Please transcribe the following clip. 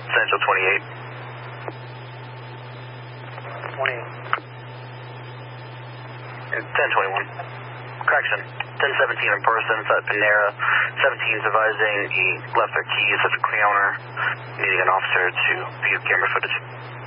Central 28. 28. 1021. Correction. 1017 in person. It's at Panera. 17 is advising he left their keys at the Cleoner, needing an officer to view camera footage.